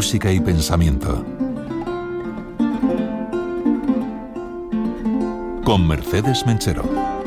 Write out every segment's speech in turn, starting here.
música y pensamiento. Con Mercedes Menchero.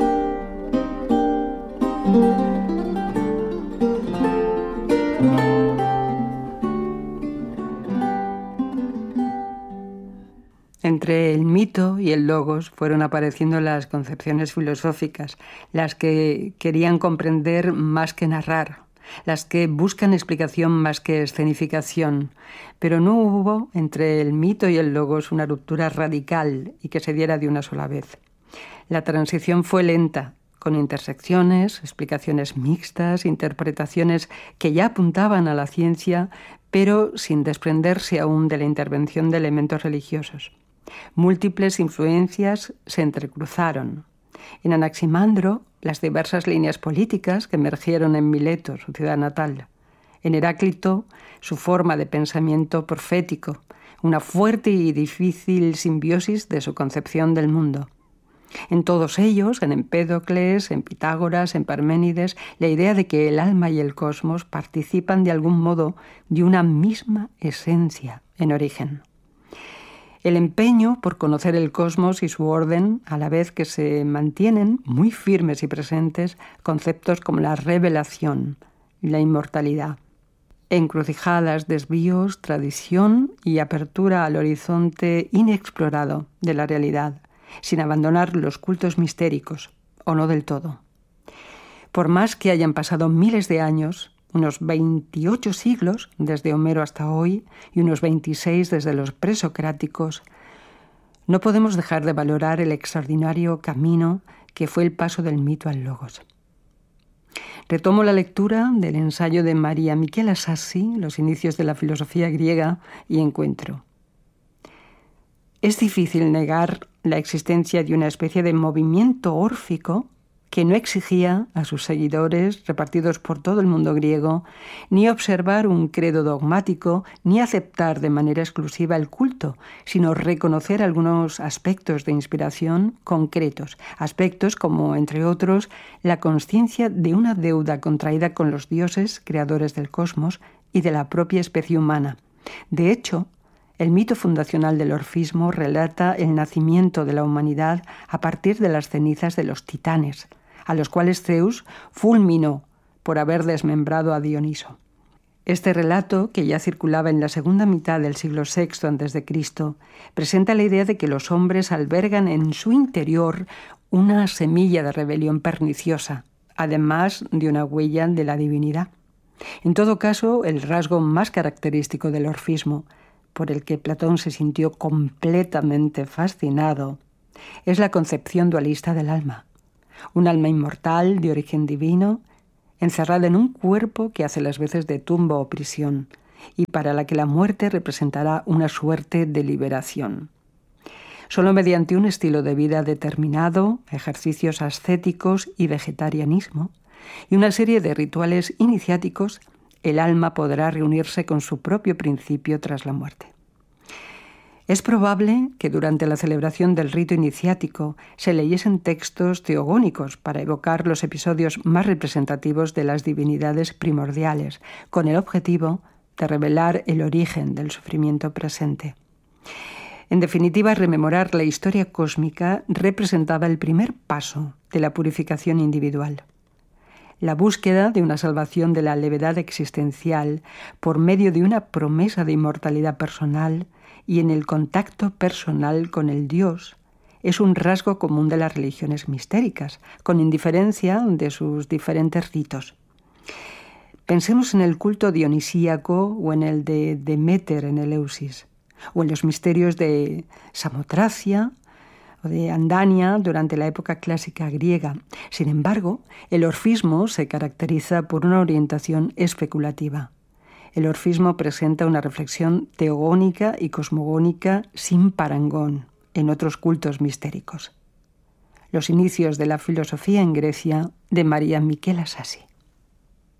Entre el mito y el logos fueron apareciendo las concepciones filosóficas, las que querían comprender más que narrar, las que buscan explicación más que escenificación. Pero no hubo entre el mito y el logos una ruptura radical y que se diera de una sola vez. La transición fue lenta, con intersecciones, explicaciones mixtas, interpretaciones que ya apuntaban a la ciencia, pero sin desprenderse aún de la intervención de elementos religiosos. Múltiples influencias se entrecruzaron. En Anaximandro, las diversas líneas políticas que emergieron en Mileto, su ciudad natal. En Heráclito, su forma de pensamiento profético, una fuerte y difícil simbiosis de su concepción del mundo. En todos ellos, en Empédocles, en Pitágoras, en Parménides, la idea de que el alma y el cosmos participan de algún modo de una misma esencia en origen. El empeño por conocer el cosmos y su orden, a la vez que se mantienen muy firmes y presentes conceptos como la revelación y la inmortalidad. Encrucijadas, desvíos, tradición y apertura al horizonte inexplorado de la realidad, sin abandonar los cultos mistéricos, o no del todo. Por más que hayan pasado miles de años, unos 28 siglos desde Homero hasta hoy y unos 26 desde los presocráticos, no podemos dejar de valorar el extraordinario camino que fue el paso del mito al logos. Retomo la lectura del ensayo de Maria Michela Sassi, Los inicios de la filosofía griega, y encuentro: es difícil negar la existencia de una especie de movimiento órfico que no exigía a sus seguidores, repartidos por todo el mundo griego, ni observar un credo dogmático, ni aceptar de manera exclusiva el culto, sino reconocer algunos aspectos de inspiración concretos, aspectos como, entre otros, la consciencia de una deuda contraída con los dioses creadores del cosmos y de la propia especie humana. De hecho, el mito fundacional del orfismo relata el nacimiento de la humanidad a partir de las cenizas de los titanes, a los cuales Zeus fulminó por haber desmembrado a Dioniso. Este relato, que ya circulaba en la segunda mitad del siglo VI a.C., presenta la idea de que los hombres albergan en su interior una semilla de rebelión perniciosa, además de una huella de la divinidad. En todo caso, el rasgo más característico del orfismo, por el que Platón se sintió completamente fascinado, es la concepción dualista del alma. Un alma inmortal de origen divino, encerrada en un cuerpo que hace las veces de tumba o prisión, y para la que la muerte representará una suerte de liberación. Solo mediante un estilo de vida determinado, ejercicios ascéticos y vegetarianismo, y una serie de rituales iniciáticos, el alma podrá reunirse con su propio principio tras la muerte. Es probable que durante la celebración del rito iniciático se leyesen textos teogónicos para evocar los episodios más representativos de las divinidades primordiales, con el objetivo de revelar el origen del sufrimiento presente. En definitiva, rememorar la historia cósmica representaba el primer paso de la purificación individual. La búsqueda de una salvación de la levedad existencial por medio de una promesa de inmortalidad personal y en el contacto personal con el Dios es un rasgo común de las religiones mistéricas, con indiferencia de sus diferentes ritos. Pensemos en el culto dionisíaco o en el de Deméter en Eleusis, o en los misterios de Samotracia o de Andania durante la época clásica griega. Sin embargo, el orfismo se caracteriza por una orientación especulativa. El orfismo presenta una reflexión teogónica y cosmogónica sin parangón en otros cultos mistéricos. Los inicios de la filosofía en Grecia, de Maria Michela Sassi.